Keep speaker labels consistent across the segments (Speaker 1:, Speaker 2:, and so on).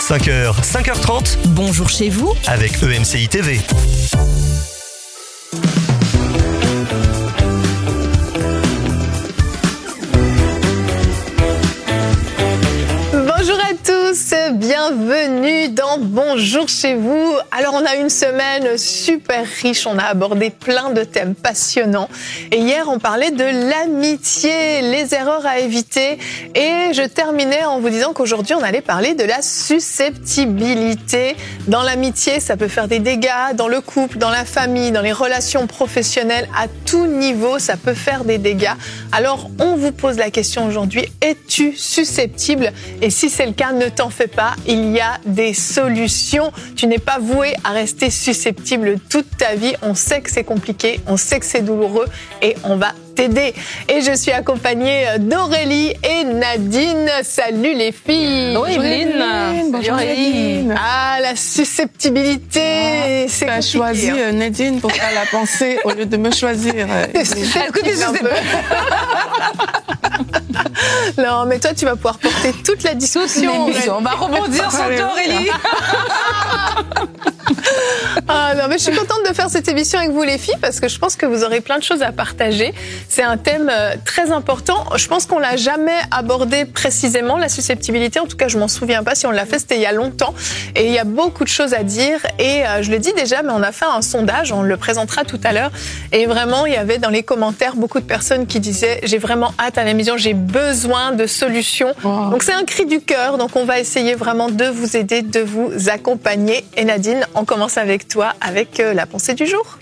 Speaker 1: 5h, 5h30.
Speaker 2: Bonjour chez vous
Speaker 1: avec EMCI TV.
Speaker 3: Bonjour à tous, bienvenue dans Bonjour chez vous. Alors on a une semaine super riche, on a abordé plein de thèmes passionnants. Et hier on parlait de l'amitié, les erreurs à éviter. Et je terminais en vous disant qu'aujourd'hui on allait parler de la susceptibilité. Dans l'amitié, ça peut faire des dégâts, dans le couple, dans la famille, dans les relations professionnelles, à tout niveau, ça peut faire des dégâts. Alors on vous pose la question aujourd'hui, es-tu susceptible ? Et si c'est le cas, ne t'en fais pas, il y a des solutions. Tu n'es pas voué à rester susceptible toute ta vie. On sait que c'est compliqué, on sait que c'est douloureux et on va t'aider. Et je suis accompagnée d'Aurélie et Nadine. Salut les filles.
Speaker 4: Bonjour Evelyne.
Speaker 3: Bonjour Aurélie. Ah, la susceptibilité, c'est compliqué.
Speaker 4: Tu as choisi Nadine pour faire la pensée au lieu de me choisir.
Speaker 3: Non, mais toi, tu vas pouvoir porter toute la discussion.
Speaker 4: On va rebondir sur toi, Aurélie.
Speaker 3: Ah non, mais je suis contente de faire cette émission avec vous les filles parce que je pense que vous aurez plein de choses à partager. C'est un thème très important. Je pense qu'on l'a jamais abordé précisément, la susceptibilité. En tout cas, je m'en souviens pas. Si on l'a fait, c'était il y a longtemps. Et il y a beaucoup de choses à dire. Et je le dis déjà, mais on a fait un sondage. On le présentera tout à l'heure. Et vraiment, il y avait dans les commentaires beaucoup de personnes qui disaient « J'ai vraiment hâte à l'émission. J'ai besoin de solutions. » Donc c'est un cri du cœur. Donc on va essayer vraiment de vous aider, de vous accompagner. Et Nadine, on commence avec toi, avec la pensée du jour.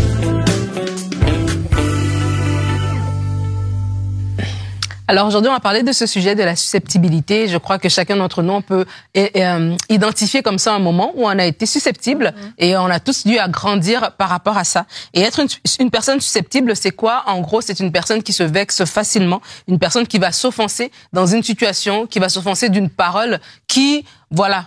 Speaker 4: Alors aujourd'hui, on va parler de ce sujet de la susceptibilité. Je crois que chacun d'entre nous, on peut identifier comme ça un moment où on a été susceptible et on a tous dû à grandir par rapport à ça. Et être une personne susceptible, c'est quoi? En gros, c'est une personne qui se vexe facilement, une personne qui va s'offenser dans une situation, qui va s'offenser d'une parole qui, voilà,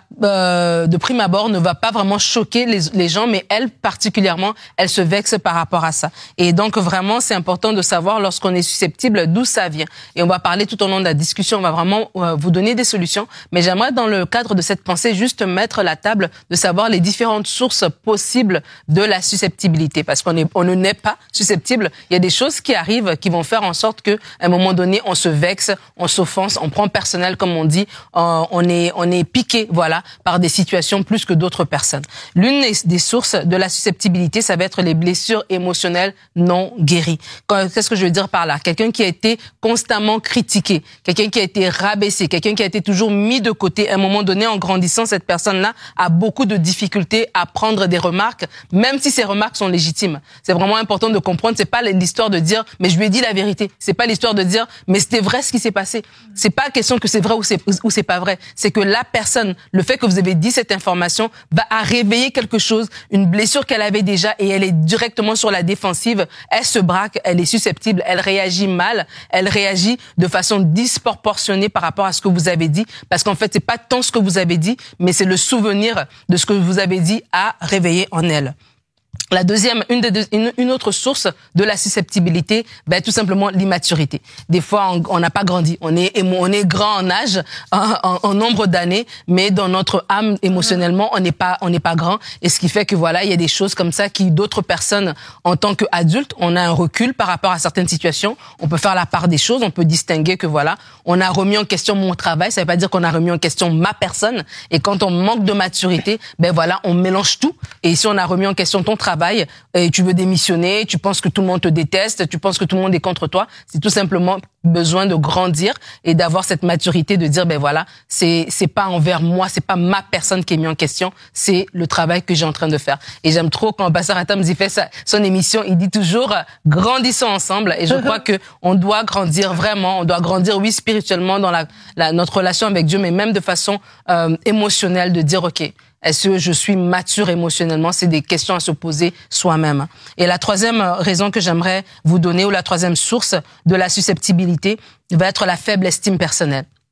Speaker 4: de prime abord, ne va pas vraiment choquer les gens, mais elle, particulièrement, elle se vexe par rapport à ça. Et donc, vraiment, c'est important de savoir, lorsqu'on est susceptible, d'où ça vient. Et on va parler tout au long de la discussion, on va vraiment vous donner des solutions. Mais j'aimerais, dans le cadre de cette pensée, juste mettre la table de savoir les différentes sources possibles de la susceptibilité. Parce qu'on ne naît pas susceptible. Il y a des choses qui arrivent, qui vont faire en sorte qu'à un moment donné, on se vexe, on s'offense, on prend personnel, comme on dit, on est piqué, voilà, par des situations plus que d'autres personnes. L'une des sources de la susceptibilité, ça va être les blessures émotionnelles non guéries. Qu'est-ce que je veux dire par là? Quelqu'un qui a été constamment critiqué, quelqu'un qui a été rabaissé, quelqu'un qui a été toujours mis de côté. À un moment donné, en grandissant, cette personne-là a beaucoup de difficultés à prendre des remarques, même si ces remarques sont légitimes. C'est vraiment important de comprendre. C'est pas l'histoire de dire, mais je lui ai dit la vérité. C'est pas l'histoire de dire, mais c'était vrai ce qui s'est passé. C'est pas question que c'est vrai ou c'est pas vrai. C'est que la personne, le fait que vous avez dit cette information va à réveiller quelque chose, une blessure qu'elle avait déjà et elle est directement sur la défensive. Elle se braque, elle est susceptible, elle réagit mal, elle réagit de façon disproportionnée par rapport à ce que vous avez dit, parce qu'en fait, c'est pas tant ce que vous avez dit, mais c'est le souvenir de ce que vous avez dit à réveiller en elle. La deuxième, une autre source de la susceptibilité, tout simplement l'immaturité. Des fois, on n'a pas grandi. On est grand en âge, en nombre d'années, mais dans notre âme, émotionnellement, on n'est pas grand. Et ce qui fait que voilà, il y a des choses comme ça qui, d'autres personnes, en tant qu'adultes, on a un recul par rapport à certaines situations. On peut faire la part des choses. On peut distinguer que voilà, on a remis en question mon travail. Ça veut pas dire qu'on a remis en question ma personne. Et quand on manque de maturité, voilà, on mélange tout. Et si on a remis en question ton travail, et tu veux démissionner, tu penses que tout le monde te déteste, tu penses que tout le monde est contre toi, c'est tout simplement besoin de grandir et d'avoir cette maturité de dire voilà, c'est pas envers moi, c'est pas ma personne qui est mise en question, c'est le travail que j'ai en train de faire. Et j'aime trop quand Pasteur Atam fait son émission, il dit toujours grandissons ensemble, et je crois que on doit grandir vraiment, on doit grandir spirituellement dans notre relation avec Dieu, mais même de façon émotionnelle, de dire OK, est-ce que je suis mature émotionnellement? C'est des questions à se poser soi-même. Et la troisième raison que j'aimerais vous donner, ou la troisième source de la susceptibilité, va être la faible estime personnelle.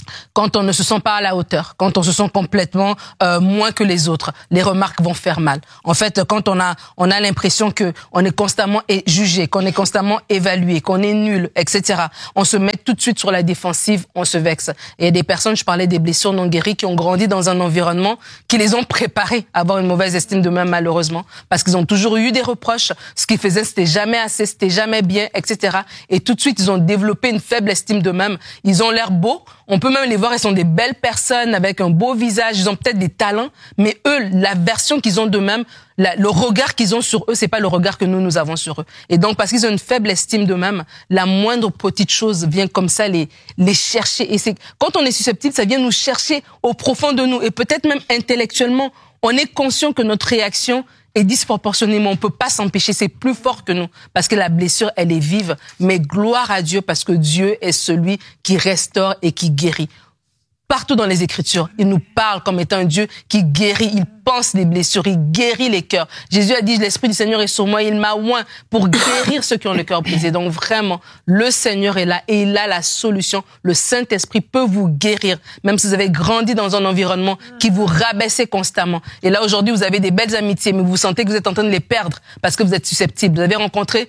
Speaker 4: quand on ne se sent pas à la hauteur, quand on se sent complètement moins que les autres, les remarques vont faire mal. En fait, quand on a l'impression que on est constamment jugé, qu'on est constamment évalué, qu'on est nul, etc. On se met tout de suite sur la défensive, on se vexe. Et il y a des personnes, je parlais des blessures non guéries, qui ont grandi dans un environnement qui les ont préparés à avoir une mauvaise estime d'eux-mêmes, malheureusement, parce qu'ils ont toujours eu des reproches. Ce qu'ils faisaient, c'était jamais assez, c'était jamais bien, etc. Et tout de suite, ils ont développé une faible estime d'eux-mêmes. Ils ont l'air beaux. On peut même les voir, ils sont des belles personnes avec un beau visage, ils ont peut-être des talents, mais eux, la version qu'ils ont d'eux-mêmes, le regard qu'ils ont sur eux, c'est pas le regard que nous avons sur eux. Et donc, parce qu'ils ont une faible estime d'eux-mêmes, la moindre petite chose vient comme ça les chercher. Et c'est, quand on est susceptible, ça vient nous chercher au profond de nous. Et peut-être même intellectuellement, on est conscient que notre réaction est disproportionnée, mais on peut pas s'empêcher, c'est plus fort que nous, parce que la blessure, elle est vive, mais gloire à Dieu, parce que Dieu est celui qui restaure et qui guérit. Partout dans les Écritures, il nous parle comme étant un Dieu qui guérit, il pense les blessures, il guérit les cœurs. Jésus a dit, l'Esprit du Seigneur est sur moi, il m'a oint pour guérir ceux qui ont le cœur brisé. Donc vraiment, le Seigneur est là et il a la solution. Le Saint-Esprit peut vous guérir, même si vous avez grandi dans un environnement qui vous rabaissait constamment. Et là, aujourd'hui, vous avez des belles amitiés, mais vous sentez que vous êtes en train de les perdre parce que vous êtes susceptible. Vous avez rencontré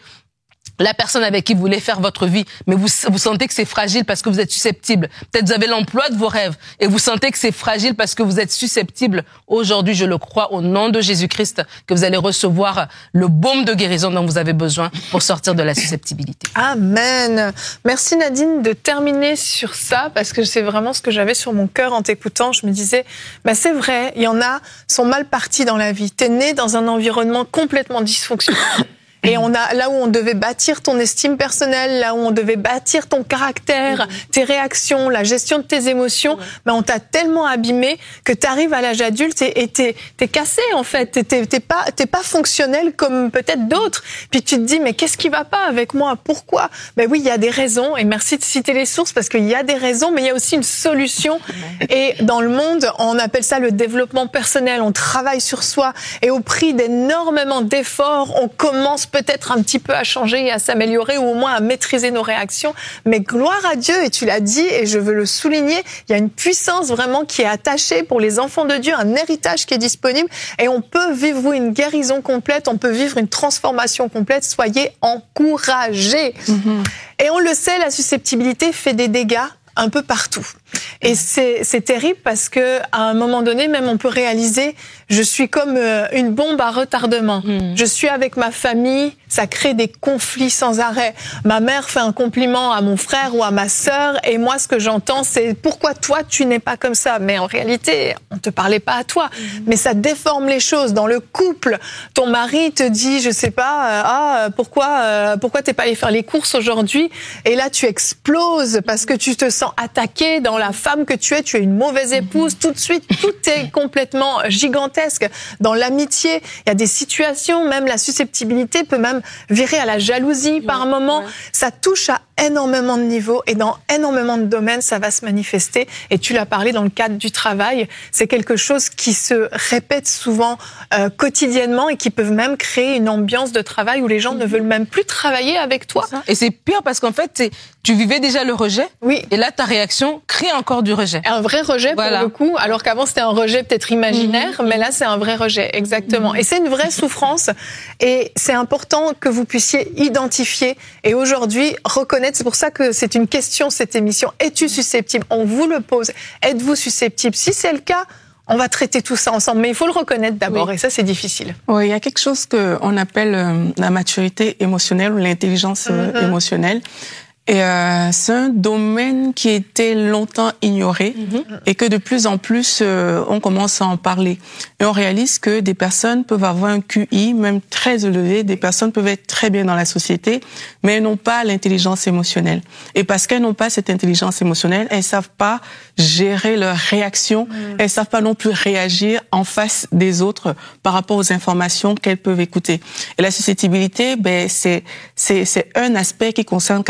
Speaker 4: la personne avec qui vous voulez faire votre vie, mais vous sentez que c'est fragile parce que vous êtes susceptible. Peut-être vous avez l'emploi de vos rêves et vous sentez que c'est fragile parce que vous êtes susceptible. Aujourd'hui, je le crois au nom de Jésus-Christ que vous allez recevoir le baume de guérison dont vous avez besoin pour sortir de la susceptibilité.
Speaker 3: Amen. Merci Nadine de terminer sur ça parce que c'est vraiment ce que j'avais sur mon cœur en t'écoutant. Je me disais, c'est vrai, il y en a sont mal partis dans la vie. T'es né dans un environnement complètement dysfonctionnel. Et là où on devait bâtir ton estime personnelle, là où on devait bâtir ton caractère, tes réactions, la gestion de tes émotions, on t'a tellement abîmé que t'arrives à l'âge adulte et t'es cassé, en fait. T'es pas fonctionnel comme peut-être d'autres. Puis tu te dis, mais qu'est-ce qui va pas avec moi? Pourquoi? Oui, il y a des raisons. Et merci de citer les sources parce qu'il y a des raisons, mais il y a aussi une solution. Et dans le monde, on appelle ça le développement personnel. On travaille sur soi et au prix d'énormément d'efforts, on commence peut-être un petit peu à changer et à s'améliorer ou au moins à maîtriser nos réactions. Mais gloire à Dieu, et tu l'as dit, et je veux le souligner, il y a une puissance vraiment qui est attachée pour les enfants de Dieu, un héritage qui est disponible et on peut vivre une guérison complète, on peut vivre une transformation complète. Soyez encouragés. Et on le sait, la susceptibilité fait des dégâts un peu partout. Et c'est terrible parce que à un moment donné, même on peut réaliser, je suis comme une bombe à retardement. Je suis avec ma famille, ça crée des conflits sans arrêt. Ma mère fait un compliment à mon frère ou à ma sœur et moi ce que j'entends c'est pourquoi toi tu n'es pas comme ça. Mais en réalité, on te parlait pas à toi. Mais ça déforme les choses. Dans le couple, ton mari te dit, je sais pas, pourquoi t'es pas allé faire les courses aujourd'hui? Et là tu exploses parce que tu te sens attaqué dans la femme que tu es une mauvaise épouse, tout de suite, tout est complètement gigantesque. Dans l'amitié, il y a des situations, même la susceptibilité peut même virer à la jalousie par moment. Ça touche à énormément de niveaux et dans énormément de domaines, ça va se manifester. Et tu l'as parlé dans le cadre du travail, c'est quelque chose qui se répète souvent quotidiennement et qui peut même créer une ambiance de travail où les gens ne veulent même plus travailler avec toi.
Speaker 4: Et c'est pire parce qu'en fait, tu vivais déjà le rejet.
Speaker 3: Oui.
Speaker 4: Et là, ta réaction crée encore du rejet.
Speaker 3: Un vrai rejet pour le coup, alors qu'avant c'était un rejet peut-être imaginaire, mais là c'est un vrai rejet, exactement. Et c'est une vraie souffrance et c'est important que vous puissiez identifier et aujourd'hui reconnaître, c'est pour ça que c'est une question cette émission, es-tu susceptible? On vous le pose, êtes-vous susceptible? Si c'est le cas, on va traiter tout ça ensemble, mais il faut le reconnaître d'abord et ça c'est difficile.
Speaker 2: Oui, il y a quelque chose qu'on appelle la maturité émotionnelle ou l'intelligence émotionnelle. Et c'est un domaine qui était longtemps ignoré et que de plus en plus on commence à en parler. Et on réalise que des personnes peuvent avoir un QI même très élevé, des personnes peuvent être très bien dans la société, mais elles n'ont pas l'intelligence émotionnelle. Et parce qu'elles n'ont pas cette intelligence émotionnelle, elles savent pas gérer leurs réactions, elles savent pas non plus réagir en face des autres par rapport aux informations qu'elles peuvent écouter. Et la susceptibilité, c'est un aspect qui concerne quand même beaucoup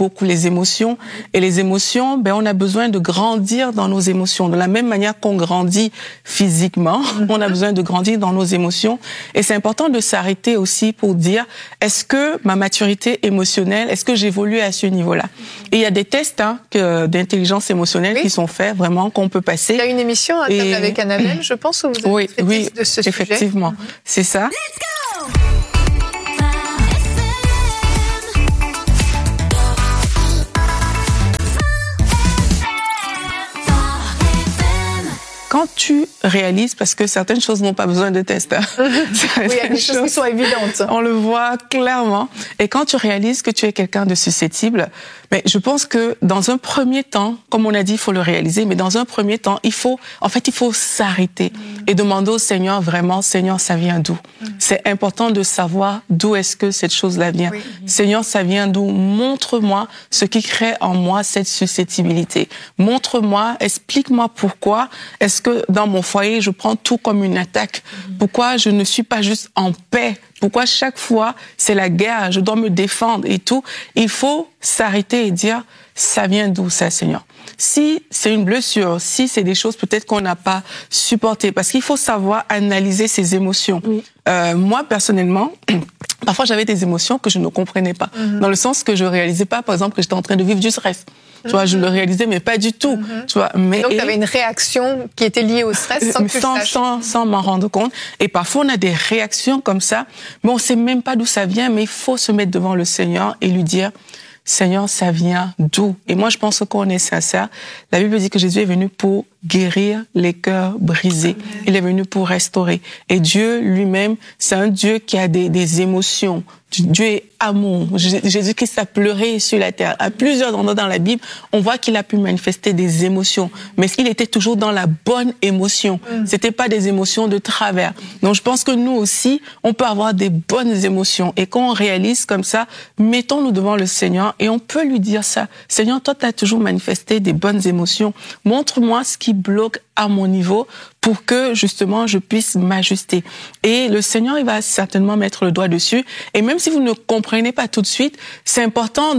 Speaker 2: beaucoup les émotions. Et les émotions, on a besoin de grandir dans nos émotions. De la même manière qu'on grandit physiquement, on a besoin de grandir dans nos émotions. Et c'est important de s'arrêter aussi pour dire, est-ce que ma maturité émotionnelle, est-ce que j'évolue à ce niveau-là? Et il y a des tests d'intelligence émotionnelle qui sont faits, vraiment, qu'on peut passer.
Speaker 3: Il y a une émission à table avec Annabelle, je pense, où vous avez traité de ce sujet.
Speaker 2: Effectivement, c'est ça. Quand tu réalises, parce que certaines choses n'ont pas besoin de test,
Speaker 3: oui, il y a des choses qui sont évidentes.
Speaker 2: On le voit clairement. Et quand tu réalises que tu es quelqu'un de susceptible, mais je pense que dans un premier temps, comme on a dit, il faut le réaliser, mais dans un premier temps, il faut s'arrêter et demander au Seigneur vraiment, Seigneur, ça vient d'où? C'est important de savoir d'où est-ce que cette chose-là vient. Oui. Seigneur, ça vient d'où? Montre-moi ce qui crée en moi cette susceptibilité. Montre-moi, explique-moi pourquoi est-ce que dans mon foyer, je prends tout comme une attaque? Pourquoi je ne suis pas juste en paix? Pourquoi chaque fois, c'est la guerre, je dois me défendre et tout? Il faut s'arrêter et dire, ça vient d'où ça, Seigneur? Si c'est une blessure, si c'est des choses peut-être qu'on n'a pas supportées, parce qu'il faut savoir analyser ses émotions. Oui. Moi, personnellement, parfois j'avais des émotions que je ne comprenais pas, dans le sens que je réalisais pas, par exemple, que j'étais en train de vivre du stress. Tu vois, je le réalisais, mais pas du tout. Tu vois, mais
Speaker 3: donc, tu avais une réaction qui était liée au stress
Speaker 2: sans m'en rendre compte. Et parfois, on a des réactions comme ça, mais on sait même pas d'où ça vient, mais il faut se mettre devant le Seigneur et lui dire, Seigneur, ça vient d'où? Et moi, je pense qu'on est sincère. La Bible dit que Jésus est venu pour guérir les cœurs brisés. Il est venu pour restaurer. Et Dieu lui-même, c'est un Dieu qui a des émotions. Dieu est amour. Jésus-Christ a pleuré sur la terre. À plusieurs endroits dans la Bible, on voit qu'il a pu manifester des émotions. Mais il était toujours dans la bonne émotion. C'était pas des émotions de travers. Donc, je pense que nous aussi, on peut avoir des bonnes émotions. Et quand on réalise comme ça, mettons-nous devant le Seigneur et on peut lui dire ça. Seigneur, toi, tu as toujours manifesté des bonnes émotions. Montre-moi ce qui bloque à mon niveau pour que, justement, je puisse m'ajuster. Et le Seigneur, il va certainement mettre le doigt dessus. Et même si vous ne comprenez pas tout de suite, c'est important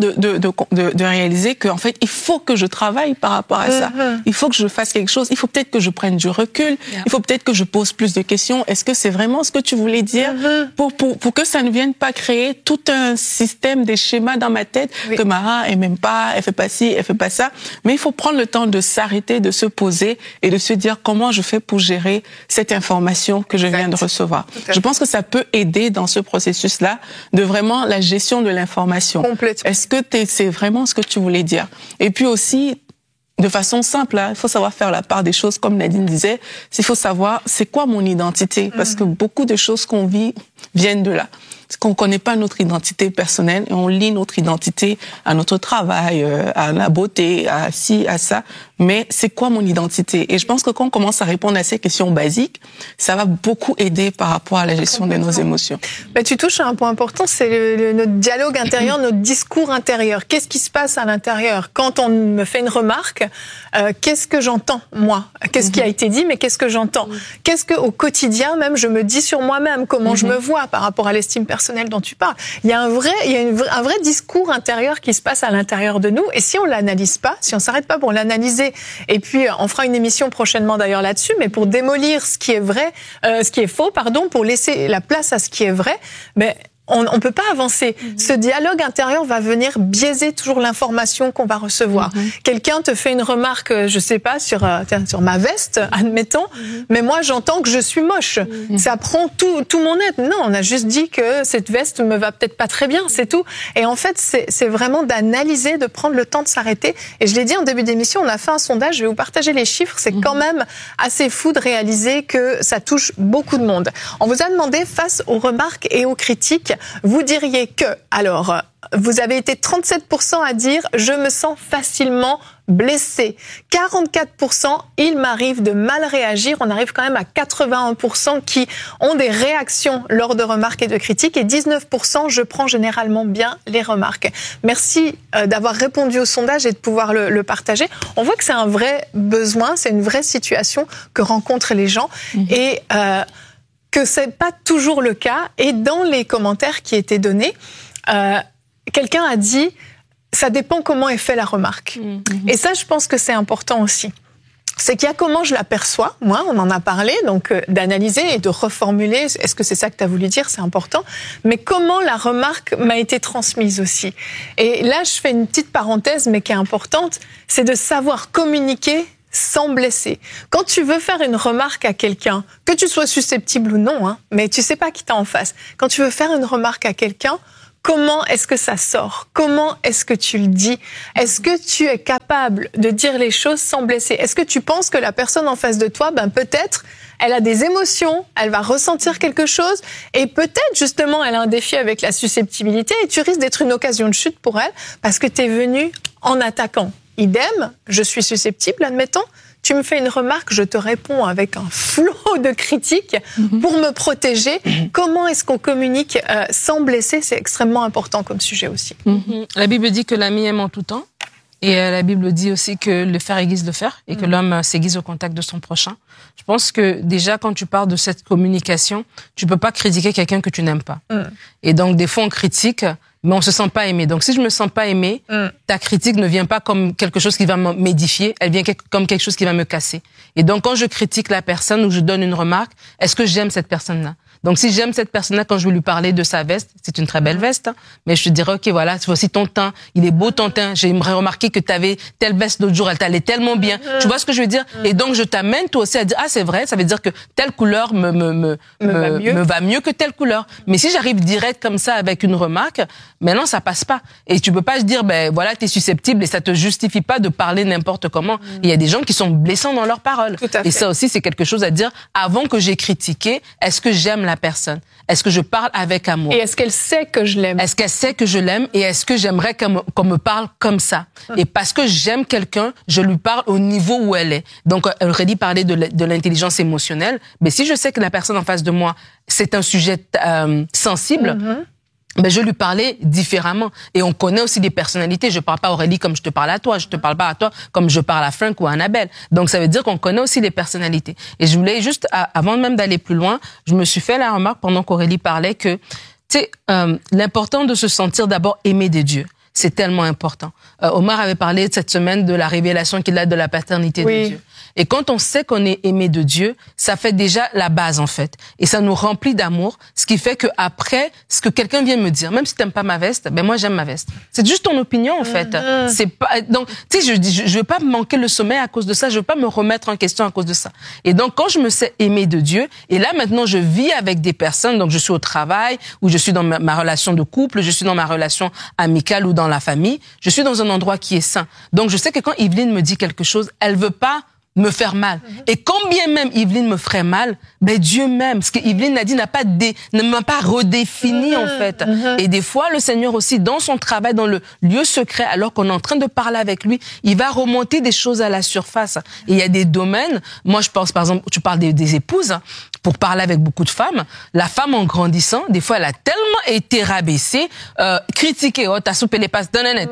Speaker 2: de réaliser qu'en fait, il faut que je travaille par rapport à ça. Il faut que je fasse quelque chose. Il faut peut-être que je prenne du recul. Il faut peut-être que je pose plus de questions. Est-ce que c'est vraiment ce que tu voulais dire? Pour que ça ne vienne pas créer tout un système, des schémas dans ma tête, que Mara, elle m'aime pas, elle fait pas ci, elle fait pas ça. Mais il faut prendre le temps de s'arrêter, de se poser et de se dire comment je fais pour gérer cette information que je viens de recevoir. Je pense que ça peut aider dans ce processus-là de vraiment la gestion de l'information. Est-ce que c'est vraiment ce que tu voulais dire? Et puis aussi, de façon simple, il faut savoir faire la part des choses, comme Nadine disait. Il faut savoir c'est quoi mon identité, parce que beaucoup de choses qu'on vit viennent de là. Parce qu'on connaît pas notre identité personnelle et on lie notre identité à notre travail, à la beauté, à ci, à ça. Mais c'est quoi mon identité? Et je pense que quand on commence à répondre à ces questions basiques, ça va beaucoup aider par rapport à la gestion de nos émotions.
Speaker 3: Mais tu touches à un point important, c'est notre dialogue intérieur, notre discours intérieur. Qu'est-ce qui se passe à l'intérieur? Quand on me fait une remarque, qu'est-ce que j'entends, moi? Qu'est-ce qui a été dit, mais qu'est-ce que j'entends? Qu'est-ce que, au quotidien, même, je me dis sur moi-même? Comment je me vois par rapport à l'estime personnelle dont tu parles? Il y a un vrai discours intérieur qui se passe à l'intérieur de nous. Et si on l'analyse pas, si on s'arrête pas pour l'analyser, et puis on fera une émission prochainement d'ailleurs là-dessus, mais pour démolir ce qui est vrai, ce qui est faux, pardon, pour laisser la place à ce qui est vrai, mais on peut pas avancer. Ce dialogue intérieur va venir biaiser toujours l'information qu'on va recevoir. Quelqu'un te fait une remarque, je sais pas, sur ma veste, admettons, mais moi j'entends que je suis moche. Ça prend tout mon être. Non, on a juste dit que cette veste me va peut-être pas très bien, c'est tout. Et en fait, c'est vraiment d'analyser, de prendre le temps de s'arrêter. Et je l'ai dit en début d'émission, on a fait un sondage, je vais vous partager les chiffres. C'est quand même assez fou de réaliser que ça touche beaucoup de monde. On vous a demandé, face aux remarques et aux critiques, vous diriez que, alors, vous avez été 37% à dire « je me sens facilement blessé ». 44% « il m'arrive de mal réagir ». On arrive quand même à 81% qui ont des réactions lors de remarques et de critiques. Et 19% « je prends généralement bien les remarques ». Merci d'avoir répondu au sondage et de pouvoir le partager. On voit que c'est un vrai besoin, c'est une vraie situation que rencontrent les gens. Et que c'est pas toujours le cas. Et dans les commentaires qui étaient donnés, quelqu'un a dit ça dépend comment est fait la remarque. Et ça, je pense que c'est important aussi. C'est qu'il y a comment je l'aperçois, moi, on en a parlé, donc d'analyser et de reformuler, est-ce que c'est ça que tu as voulu dire, c'est important, mais comment la remarque m'a été transmise aussi. Et là, je fais une petite parenthèse, mais qui est importante, c'est de savoir communiquer sans blesser. Quand tu veux faire une remarque à quelqu'un, que tu sois susceptible ou non, hein, mais tu sais pas qui t'as en face, quand tu veux faire une remarque à quelqu'un, comment est-ce que ça sort? Comment est-ce que tu le dis? Est-ce que tu es capable de dire les choses sans blesser? Est-ce que tu penses que la personne en face de toi, peut-être, elle a des émotions, elle va ressentir quelque chose, et peut-être, justement, elle a un défi avec la susceptibilité, et tu risques d'être une occasion de chute pour elle, parce que tu es venu en attaquant. Idem, je suis susceptible, admettons. Tu me fais une remarque, je te réponds avec un flot de critiques pour me protéger. Comment est-ce qu'on communique sans blesser? C'est extrêmement important comme sujet aussi.
Speaker 4: La Bible dit que l'ami aime en tout temps. Et la Bible dit aussi que le fer aiguise le fer et que l'homme s'aiguise au contact de son prochain. Je pense que déjà, quand tu parles de cette communication, tu peux pas critiquer quelqu'un que tu n'aimes pas. Et donc, des fois, on critique, mais on se sent pas aimé. Donc, si je me sens pas aimé, ta critique ne vient pas comme quelque chose qui va m'édifier, elle vient comme quelque chose qui va me casser. Et donc, quand je critique la personne ou je donne une remarque, est-ce que j'aime cette personne-là? Donc, si j'aime cette personne-là, quand je vais lui parler de sa veste, c'est une très belle veste, hein, mais je te dirais, OK, voilà, voici ton teint, il est beau ton teint, j'aimerais remarquer que tu avais telle veste l'autre jour, elle t'allait tellement bien. Tu vois ce que je veux dire? Et donc, je t'amène toi aussi à dire, ah, c'est vrai, ça veut dire que telle couleur me va mieux que telle couleur. Mais si j'arrive direct comme ça avec une remarque, mais non, ça passe pas. Et tu peux pas se dire, voilà, t'es susceptible et ça te justifie pas de parler n'importe comment. Il y a des gens qui sont blessants dans leurs paroles. Et ça aussi, c'est quelque chose à dire avant que j'ai critiqué. Est-ce que j'aime la personne? Est-ce que je parle avec amour?
Speaker 3: Et est-ce qu'elle sait que je l'aime?
Speaker 4: Est-ce qu'elle sait que je l'aime et est-ce que j'aimerais qu'on me parle comme ça? Et parce que j'aime quelqu'un, je lui parle au niveau où elle est. Donc, Aurélie parlait de l'intelligence émotionnelle. Mais si je sais que la personne en face de moi, c'est un sujet sensible, je lui parlais différemment. Et on connaît aussi des personnalités. Je parle pas à Aurélie comme je te parle à toi. Je te parle pas à toi comme je parle à Frank ou à Annabelle. Donc, ça veut dire qu'on connaît aussi les personnalités. Et je voulais juste, avant même d'aller plus loin, je me suis fait la remarque pendant qu'Aurélie parlait que, tu sais, l'important de se sentir d'abord aimé de Dieu. C'est tellement important. Omar avait parlé cette semaine de la révélation qu'il a de la paternité de Dieu. Et quand on sait qu'on est aimé de Dieu, ça fait déjà la base, en fait. Et ça nous remplit d'amour, ce qui fait que après, ce que quelqu'un vient me dire, même si t'aimes pas ma veste, moi, j'aime ma veste. C'est juste ton opinion, en fait. C'est pas, donc, tu sais, je veux pas manquer le sommeil à cause de ça, je veux pas me remettre en question à cause de ça. Et donc, quand je me sais aimé de Dieu, et là, maintenant, je vis avec des personnes, donc je suis au travail, ou je suis dans ma relation de couple, je suis dans ma relation amicale ou dans la famille, je suis dans un endroit qui est sain. Donc, je sais que quand Yveline me dit quelque chose, elle veut pas me faire mal. Et combien même Yveline me ferait mal, Dieu m'aime. Ce que Yveline a dit ne m'a pas redéfini, en fait. Et des fois, le Seigneur aussi, dans son travail, dans le lieu secret, alors qu'on est en train de parler avec lui, il va remonter des choses à la surface. Et il y a des domaines, moi je pense, par exemple, tu parles des épouses, pour parler avec beaucoup de femmes, la femme en grandissant, des fois, elle a tellement été rabaissée, critiquée, oh, t'as soupé les passes,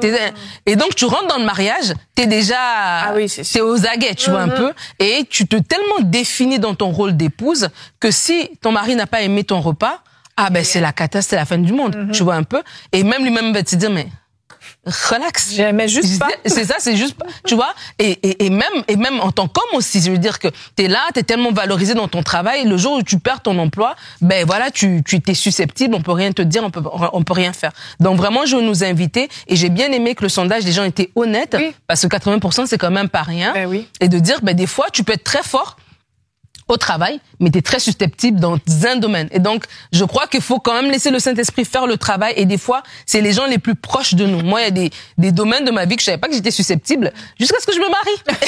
Speaker 4: et donc tu rentres dans le mariage, t'es déjà, t'es aux aguets, tu vois un peu, et tu te tellement définis dans ton rôle d'épouse que si ton mari n'a pas aimé ton repas, c'est la catastrophe, c'est la fin du monde, tu vois un peu, et même lui-même va te dire, mais relax.
Speaker 3: J'aimais juste pas.
Speaker 4: C'est ça, c'est juste pas. Tu vois? Et même en tant qu'homme aussi, je veux dire que t'es là, t'es tellement valorisé dans ton travail, le jour où tu perds ton emploi, voilà, tu t'es susceptible, on peut rien te dire, on peut rien faire. Donc vraiment, je veux nous inviter, et j'ai bien aimé que le sondage, les gens étaient honnêtes, parce que 80%, c'est quand même pas rien. Et de dire, des fois, tu peux être très fort au travail, mais tu es très susceptible dans un domaine. Et donc, je crois qu'il faut quand même laisser le Saint-Esprit faire le travail. Et des fois, c'est les gens les plus proches de nous. Moi, il y a des domaines de ma vie que je savais pas que j'étais susceptible jusqu'à ce que je me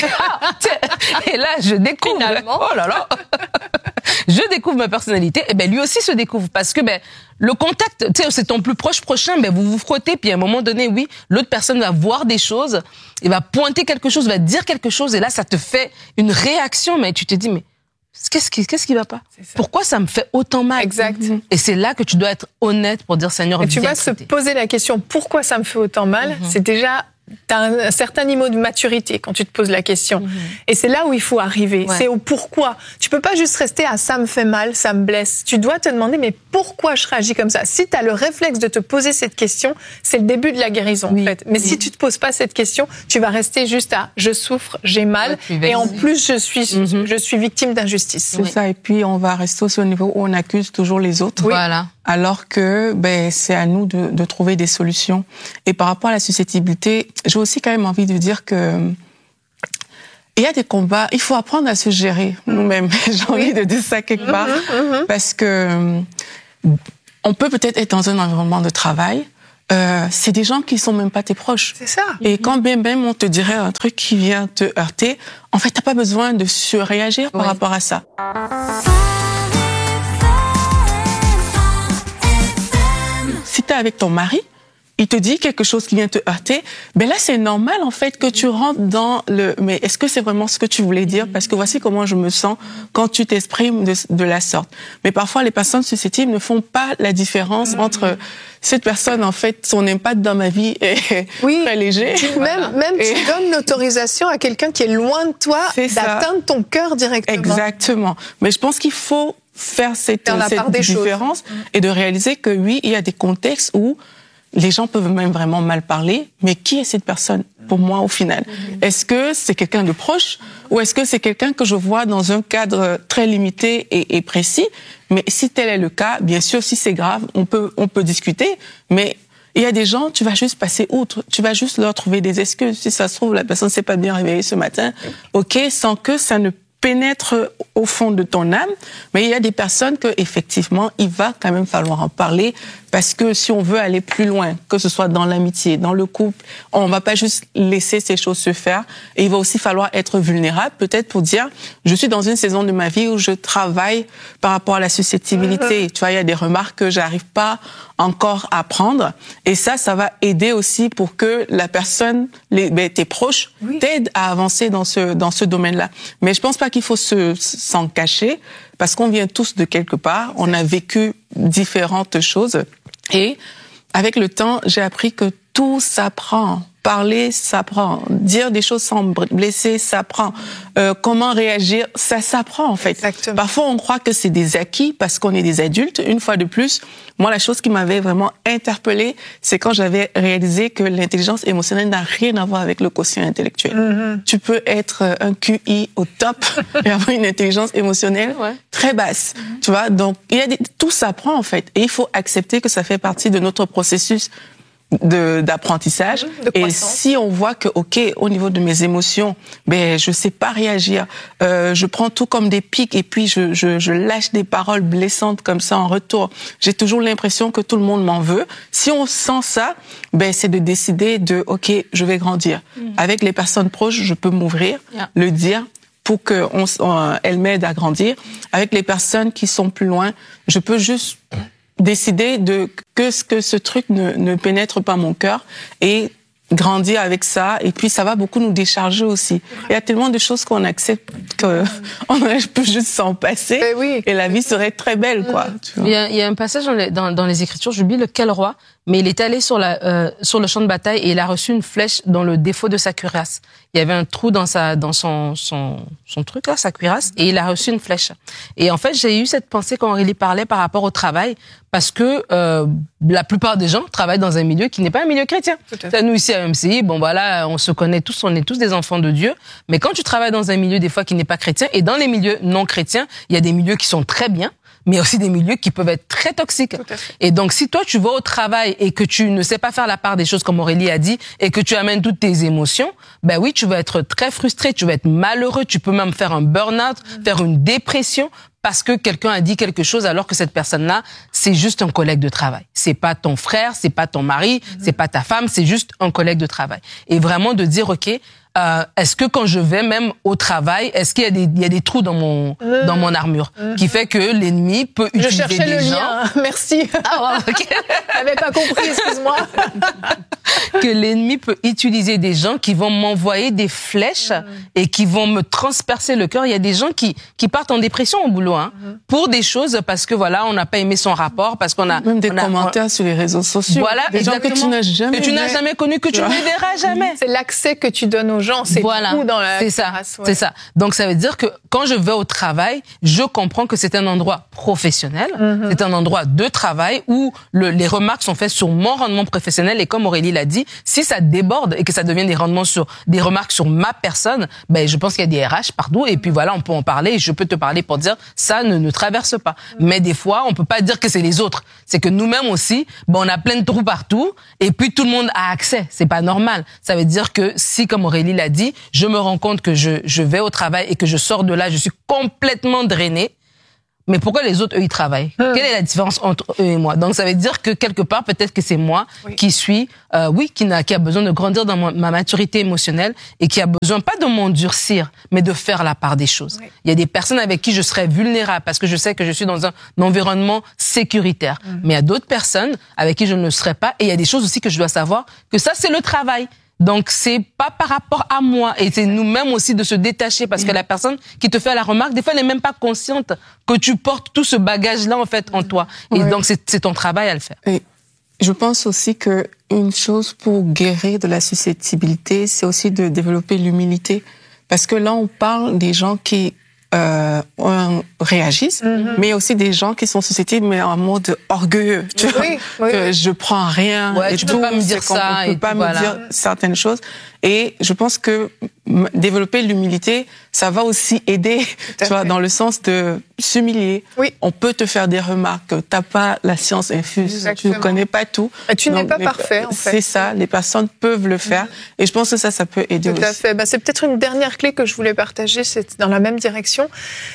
Speaker 4: marie. Et là, je découvre.
Speaker 3: Finalement.
Speaker 4: Oh là là. Je découvre ma personnalité. Et lui aussi se découvre parce que le contact, tu sais, c'est ton plus proche prochain. Vous vous frottez, puis à un moment donné, l'autre personne va voir des choses, il va pointer quelque chose, va dire quelque chose, et là, ça te fait une réaction. Mais tu te dis, mais qu'est-ce qui va pas? Pourquoi ça me fait autant mal?
Speaker 3: Exact.
Speaker 4: Et c'est là que tu dois être honnête pour dire, Seigneur,
Speaker 3: et tu vas se poser la question, pourquoi ça me fait autant mal? C'est déjà t'as un certain niveau de maturité quand tu te poses la question. Et c'est là où il faut arriver. Ouais. C'est au pourquoi. Tu peux pas juste rester à ça me fait mal, ça me blesse. Tu dois te demander mais pourquoi je réagis comme ça. Si tu as le réflexe de te poser cette question, c'est le début de la guérison en fait. Mais si tu te poses pas cette question, tu vas rester juste à je souffre, j'ai mal et en plus je suis victime d'injustice.
Speaker 2: C'est ça. Et puis on va rester aussi au niveau où on accuse toujours les autres.
Speaker 4: Voilà.
Speaker 2: Alors que c'est à nous de trouver des solutions. Et par rapport à la susceptibilité, j'ai aussi quand même envie de dire que il y a des combats, il faut apprendre à se gérer nous-mêmes. J'ai envie de dire ça quelque part parce que on peut peut-être être dans un environnement de travail. C'est des gens qui sont même pas tes proches.
Speaker 3: C'est ça.
Speaker 2: Et quand bien même on te dirait un truc qui vient te heurter, en fait t'as pas besoin de surréagir par rapport à ça. Si t'es avec ton mari, il te dit quelque chose qui vient te heurter, là c'est normal en fait que tu rentres dans le mais est-ce que c'est vraiment ce que tu voulais dire parce que voici comment je me sens quand tu t'exprimes de la sorte. Mais parfois les personnes susceptibles ne font pas la différence entre cette personne en fait son impact dans ma vie est très léger.
Speaker 3: Même tu donnes l'autorisation à quelqu'un qui est loin de toi d'atteindre ton cœur directement.
Speaker 2: Exactement. Mais je pense qu'il faut faire cette différence et de réaliser que oui, il y a des contextes où les gens peuvent même vraiment mal parler, mais qui est cette personne pour moi au final? Est-ce que c'est quelqu'un de proche ou est-ce que c'est quelqu'un que je vois dans un cadre très limité et précis? Mais si tel est le cas, bien sûr, si c'est grave, on peut discuter, mais il y a des gens, tu vas juste passer outre, tu vas juste leur trouver des excuses. Si ça se trouve, la personne ne s'est pas bien réveillée ce matin, ok, sans que ça ne pénètre au fond de ton âme, mais il y a des personnes que effectivement il va quand même falloir en parler parce que si on veut aller plus loin, que ce soit dans l'amitié, dans le couple, on va pas juste laisser ces choses se faire et il va aussi falloir être vulnérable peut-être pour dire je suis dans une saison de ma vie où je travaille par rapport à la susceptibilité. Tu vois, il y a des remarques que j'arrive pas encore à prendre et ça va aider aussi pour que la personne, tes proches t'aident à avancer dans ce domaine-là. Mais je pense pas qu'il faut s'en cacher parce qu'on vient tous de quelque part, on a vécu différentes choses et avec le temps, j'ai appris que tout s'apprend. Parler, ça s'apprend. Dire des choses sans blesser, ça s'apprend. Comment réagir, ça s'apprend en fait.
Speaker 3: Exactement.
Speaker 2: Parfois, on croit que c'est des acquis parce qu'on est des adultes. Une fois de plus, moi, la chose qui m'avait vraiment interpellée, c'est quand j'avais réalisé que l'intelligence émotionnelle n'a rien à voir avec le quotient intellectuel. Tu peux être un QI au top et avoir une intelligence émotionnelle très basse. Tu vois, donc tout s'apprend en fait. Et il faut accepter que ça fait partie de notre processus d'apprentissage et si on voit que au niveau de mes émotions je sais pas réagir, je prends tout comme des pics et puis je lâche des paroles blessantes comme ça en retour, j'ai toujours l'impression que tout le monde m'en veut. Si on sent ça, c'est de décider de je vais grandir. Avec les personnes proches, je peux m'ouvrir, le dire pour que elles m'aident à grandir. Avec les personnes qui sont plus loin, je peux juste décider que ce truc ne pénètre pas mon cœur et grandir avec ça. Et puis, ça va beaucoup nous décharger aussi. Il y a tellement de choses qu'on accepte qu'on peut juste s'en passer. Et la vie serait très belle, quoi. Tu vois.
Speaker 4: Il y a un passage dans les Écritures, j'oublie lequel roi, mais il est allé sur le champ de bataille et il a reçu une flèche dans le défaut de sa cuirasse. Il y avait un trou dans son truc là, sa cuirasse, et il a reçu une flèche. Et en fait, j'ai eu cette pensée quand Aurélie parlait par rapport au travail, parce que la plupart des gens travaillent dans un milieu qui n'est pas un milieu chrétien. Nous ici à MCI, on se connaît tous, on est tous des enfants de Dieu. Mais quand tu travailles dans un milieu des fois qui n'est pas chrétien, et dans les milieux non chrétiens, il y a des milieux qui sont très bien, mais aussi des milieux qui peuvent être très toxiques. Et donc, si toi, tu vas au travail et que tu ne sais pas faire la part des choses, comme Aurélie a dit, et que tu amènes toutes tes émotions, oui, tu vas être très frustré, tu vas être malheureux, tu peux même faire un burn-out, faire une dépression, parce que quelqu'un a dit quelque chose alors que cette personne-là, c'est juste un collègue de travail. C'est pas ton frère, c'est pas ton mari, c'est pas ta femme, c'est juste un collègue de travail. Et vraiment de dire, est-ce que quand je vais même au travail, est-ce qu'il y a des trous dans mon armure qui fait que l'ennemi peut utiliser des gens. Je cherchais le lien,
Speaker 3: merci.
Speaker 4: Ah, ok.
Speaker 3: J'avais pas compris, excuse-moi.
Speaker 4: Que l'ennemi peut utiliser des gens qui vont m'envoyer des flèches et qui vont me transpercer le cœur. Il y a des gens qui partent en dépression au boulot, pour des choses parce que voilà, on n'a pas aimé son rapport, parce qu'on a
Speaker 2: même des commentaires sur les réseaux sociaux.
Speaker 4: Voilà,
Speaker 2: des gens que tu n'as jamais
Speaker 4: connu, que tu ne verras jamais.
Speaker 3: C'est l'accès que tu donnes aux gens, c'est tout dans la terrasse.
Speaker 4: C'est ça. Donc ça veut dire que quand je vais au travail, je comprends que c'est un endroit professionnel, c'est un endroit de travail où les remarques sont faites sur mon rendement professionnel, et comme Aurélie l'a dit, si ça déborde et que ça devient des remarques sur ma personne, ben je pense qu'il y a des RH partout, et puis voilà, on peut en parler, et je peux te parler pour dire ça ne traverse pas. Mais des fois, on peut pas dire que c'est les autres, c'est que nous-mêmes aussi, ben on a plein de trous partout, et puis tout le monde a accès. C'est pas normal. Ça veut dire que si, comme Aurélie l'a dit, je me rends compte que je vais au travail et que je sors de là, je suis complètement drainée. Mais pourquoi les autres, eux, ils travaillent? Quelle est la différence entre eux et moi? Donc, ça veut dire que quelque part, peut-être que c'est moi qui suis, qui a besoin de grandir dans ma maturité émotionnelle et qui a besoin pas de m'endurcir, mais de faire la part des choses. Oui. Il y a des personnes avec qui je serais vulnérable parce que je sais que je suis dans un environnement sécuritaire. Mais il y a d'autres personnes avec qui je ne le serais pas, et il y a des choses aussi que je dois savoir que ça, c'est le travail. Donc, c'est pas par rapport à moi. Et c'est nous-mêmes aussi de se détacher, parce que la personne qui te fait la remarque, des fois, elle n'est même pas consciente que tu portes tout ce bagage-là, en fait, en toi. Et donc, c'est ton travail à le faire.
Speaker 2: Et je pense aussi que une chose pour guérir de la susceptibilité, c'est aussi de développer l'humilité. Parce que là, on parle des gens qui réagissent, mais aussi des gens qui sont susceptibles, mais en mode orgueilleux. Tu vois, que je prends rien.
Speaker 4: Ouais, tu peux pas me dire ça.
Speaker 2: On peut pas me dire certaines choses. Et je pense que développer l'humilité, ça va aussi aider, tu vois, dans le sens de s'humilier. Oui. On peut te faire des remarques. T'as pas la science infuse. Exactement. Tu ne connais pas tout.
Speaker 3: Et tu n'es pas parfait, en fait.
Speaker 2: C'est ça. Les personnes peuvent le faire. Et je pense que ça peut aider aussi.
Speaker 3: Tout à fait. C'est peut-être une dernière clé que je voulais partager. C'est dans la même direction.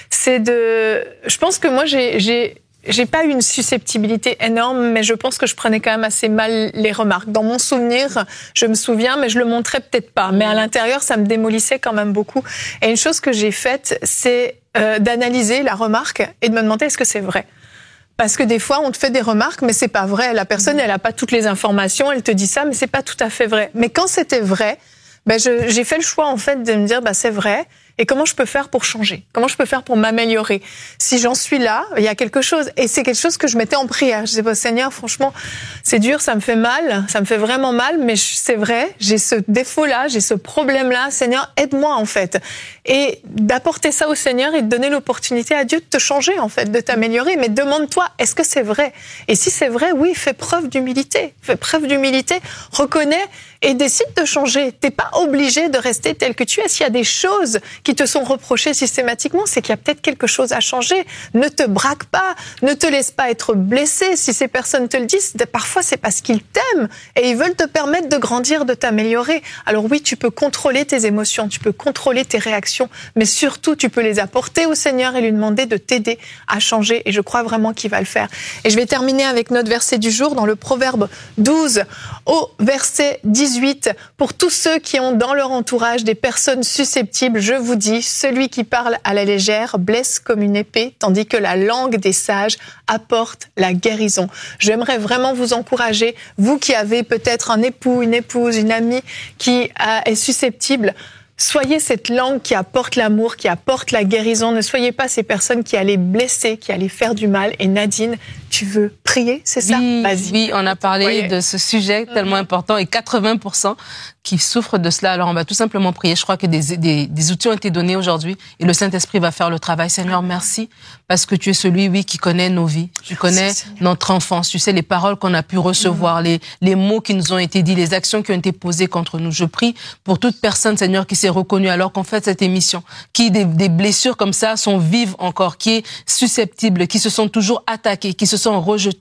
Speaker 3: Je pense que moi, j'ai pas une susceptibilité énorme, mais je pense que je prenais quand même assez mal les remarques. Dans mon souvenir, je me souviens, mais je le montrais peut-être pas. Mais à l'intérieur, ça me démolissait quand même beaucoup. Et une chose que j'ai faite, c'est d'analyser la remarque et de me demander est-ce que c'est vrai. Parce que des fois, on te fait des remarques, mais c'est pas vrai. La personne, elle a pas toutes les informations, elle te dit ça, mais c'est pas tout à fait vrai. Mais quand c'était vrai, j'ai fait le choix, en fait, de me dire, c'est vrai. Et comment je peux faire pour changer? Comment je peux faire pour m'améliorer? Si j'en suis là, il y a quelque chose. Et c'est quelque chose que je mettais en prière. Je disais, Seigneur, franchement, c'est dur, ça me fait mal, ça me fait vraiment mal, mais c'est vrai, j'ai ce défaut-là, j'ai ce problème-là. Seigneur, aide-moi, en fait. Et d'apporter ça au Seigneur et de donner l'opportunité à Dieu de te changer, en fait, de t'améliorer. Mais demande-toi, est-ce que c'est vrai? Et si c'est vrai, oui, fais preuve d'humilité. Fais preuve d'humilité, reconnais et décide de changer. T'es pas obligé de rester tel que tu es. S'il y a des choses qui te sont reprochées systématiquement, c'est qu'il y a peut-être quelque chose à changer. Ne te braque pas, ne te laisse pas être blessé. Si ces personnes te le disent, parfois c'est parce qu'ils t'aiment et ils veulent te permettre de grandir, de t'améliorer. Alors oui, tu peux contrôler tes émotions, tu peux contrôler tes réactions, mais surtout tu peux les apporter au Seigneur et lui demander de t'aider à changer. Et je crois vraiment qu'il va le faire. Et je vais terminer avec notre verset du jour dans le Proverbe 12 au verset 18. Pour tous ceux qui ont dans leur entourage des personnes susceptibles, je vous dis, celui qui parle à la légère blesse comme une épée, tandis que la langue des sages apporte la guérison. J'aimerais vraiment vous encourager, vous qui avez peut-être un époux, une épouse, une amie qui est susceptible, soyez cette langue qui apporte l'amour, qui apporte la guérison. Ne soyez pas ces personnes qui allaient blesser, qui allaient faire du mal. Et Nadine, tu veux prier, c'est ça? Vas-y.
Speaker 4: Oui, on a parlé de ce sujet tellement important, et 80% qui souffrent de cela. Alors on va tout simplement prier. Je crois que des outils ont été donnés aujourd'hui et le Saint-Esprit va faire le travail. Seigneur, merci, parce que tu es celui, oui, qui connaît nos vies. Tu connais notre enfance. Tu sais les paroles qu'on a pu recevoir, les mots qui nous ont été dits, les actions qui ont été posées contre nous. Je prie pour toute personne, Seigneur, qui s'est reconnue alors qu'on fait cette émission, qui des blessures comme ça sont vives encore, qui est susceptible, qui se sont toujours attaquées, qui se sont rejetées.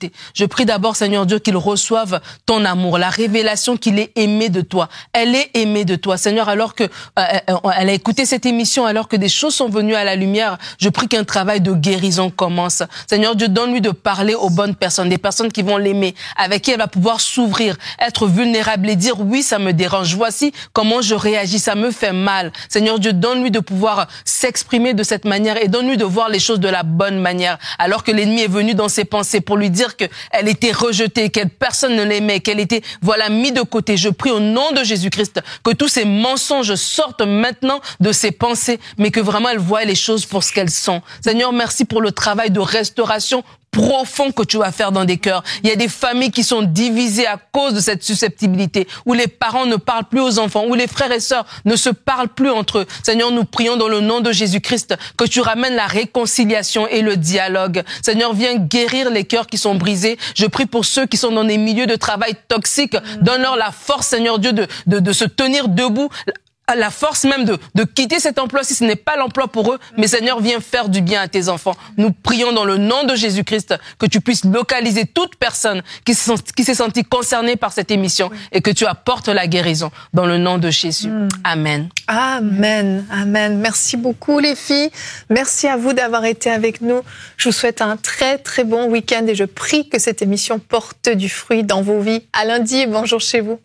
Speaker 4: côté. Je prie d'abord, Seigneur Dieu, qu'il reçoive ton amour, la révélation qu'il est aimé de toi. Elle est aimée de toi, Seigneur, alors que elle a écouté cette émission, alors que des choses sont venues à la lumière. Je prie qu'un travail de guérison commence. Seigneur Dieu, donne-lui de parler aux bonnes personnes, des personnes qui vont l'aimer, avec qui elle va pouvoir s'ouvrir, être vulnérable et dire oui, ça me dérange. Voici comment je réagis, ça me fait mal. Seigneur Dieu, donne-lui de pouvoir s'exprimer de cette manière et donne-lui de voir les choses de la bonne manière. Alors que l'ennemi est venu dans ses pensées pour lui dire qu'elle était rejetée, qu'elle personne ne l'aimait, qu'elle était mis de côté. Je prie au nom de Jésus-Christ que tous ces mensonges sortent maintenant de ses pensées, mais que vraiment elle voie les choses pour ce qu'elles sont. Seigneur, merci pour le travail de restauration profond que tu vas faire dans des cœurs. Il y a des familles qui sont divisées à cause de cette susceptibilité, où les parents ne parlent plus aux enfants, où les frères et sœurs ne se parlent plus entre eux. Seigneur, nous prions dans le nom de Jésus-Christ que tu ramènes la réconciliation et le dialogue. Seigneur, viens guérir les cœurs qui sont brisés. Je prie pour ceux qui sont dans des milieux de travail toxiques. Donne-leur la force, Seigneur Dieu, de se tenir debout. La force même de quitter cet emploi si ce n'est pas l'emploi pour eux. Mais Seigneur, viens faire du bien à tes enfants. Nous prions dans le nom de Jésus-Christ que tu puisses localiser toute personne qui s'est sentie concernée par cette émission et que tu apportes la guérison dans le nom de Jésus. Amen.
Speaker 3: Amen. Amen. Merci beaucoup les filles. Merci à vous d'avoir été avec nous. Je vous souhaite un très très bon week-end et je prie que cette émission porte du fruit dans vos vies. À lundi et bonjour chez vous.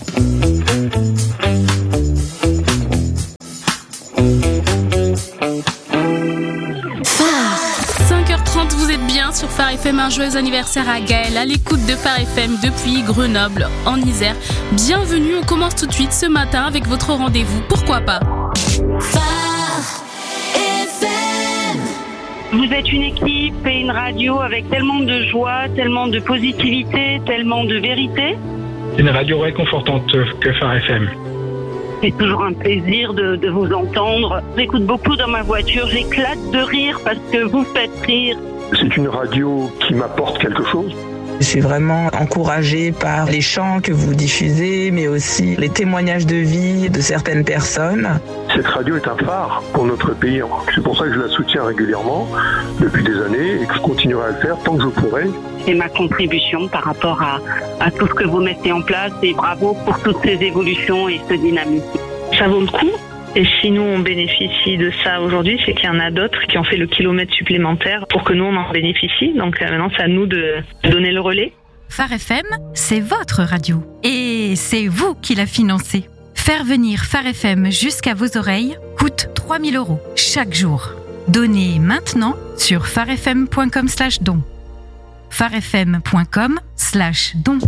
Speaker 5: Vous êtes bien sur Phare FM, un joyeux anniversaire à Gaël, à l'écoute de Phare FM depuis Grenoble, en Isère. Bienvenue, on commence tout de suite ce matin avec votre rendez-vous, pourquoi pas.
Speaker 6: Phare FM.
Speaker 7: Vous êtes une équipe et une radio avec tellement de joie, tellement de positivité, tellement de vérité.
Speaker 8: Une radio réconfortante que Phare FM.
Speaker 7: C'est toujours un plaisir de vous entendre. J'écoute beaucoup dans ma voiture, j'éclate de rire parce que vous faites rire.
Speaker 9: C'est une radio qui m'apporte quelque chose.
Speaker 10: Je suis vraiment encouragée par les chants que vous diffusez, mais aussi les témoignages de vie de certaines personnes.
Speaker 9: Cette radio est un phare pour notre pays. C'est pour ça que je la soutiens régulièrement depuis des années et que je continuerai à le faire tant que je pourrai.
Speaker 7: C'est ma contribution par rapport à tout ce que vous mettez en place et bravo pour toutes ces évolutions et ce dynamisme.
Speaker 11: Ça vaut le coup. Et si nous, on bénéficie de ça aujourd'hui, c'est qu'il y en a d'autres qui ont fait le kilomètre supplémentaire pour que nous, on en bénéficie. Donc maintenant, c'est à nous de donner le relais.
Speaker 12: Phare FM, c'est votre radio. Et c'est vous qui la financez. Faire venir Phare FM jusqu'à vos oreilles coûte 3 000 € chaque jour. Donnez maintenant sur pharefm.com/don. pharefm.com/don.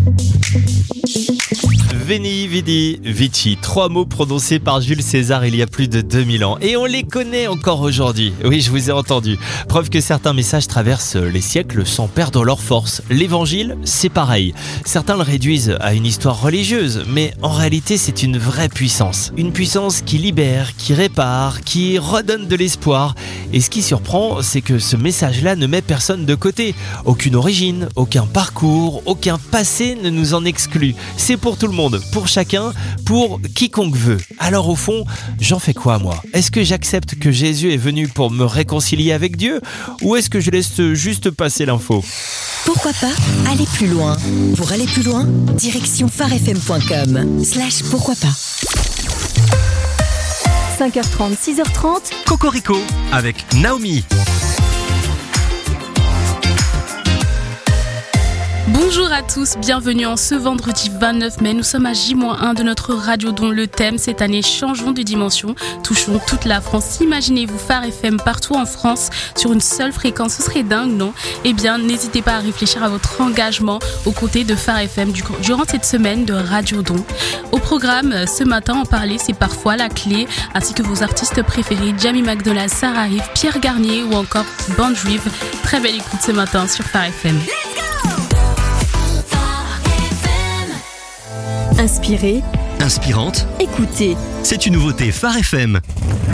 Speaker 13: Veni, Vidi, Vici, 3 mots prononcés par Jules César il y a plus de 2000 ans. Et on les connaît encore aujourd'hui. Oui, je vous ai entendu. Preuve que certains messages traversent les siècles sans perdre leur force. L'évangile, c'est pareil. Certains le réduisent à une histoire religieuse, mais en réalité, c'est une vraie puissance. Une puissance qui libère, qui répare, qui redonne de l'espoir. Et ce qui surprend, c'est que ce message-là ne met personne de côté. Aucune origine, aucun parcours, aucun passé ne nous en exclut. C'est pour tout le monde, pour chacun, pour quiconque veut. Alors au fond, j'en fais quoi moi ? Est-ce que j'accepte que Jésus est venu pour me réconcilier avec Dieu ? Ou est-ce que je laisse juste passer l'info ?
Speaker 6: Pourquoi pas aller plus loin ? Pour aller plus loin, direction pharefm.com/pourquoi pas.
Speaker 1: 5h30, 6h30. Cocorico avec Naomi.
Speaker 5: Bonjour à tous, bienvenue en ce vendredi 29 mai. Nous sommes à J-1 de notre radio dont le thème cette année, changeons de dimension, touchons toute la France. Imaginez-vous Phare FM partout en France sur une seule fréquence, ce serait dingue, non ? Eh bien, n'hésitez pas à réfléchir à votre engagement aux côtés de Phare FM durant cette semaine de Radio Don. Au programme, ce matin, en parler, c'est parfois la clé, ainsi que vos artistes préférés, Jamie McDonald, Sarah Rive, Pierre Garnier ou encore Band Rive. Très belle écoute ce matin sur Phare FM.
Speaker 1: Inspirée, inspirante, écoutez. C'est une nouveauté Phare FM.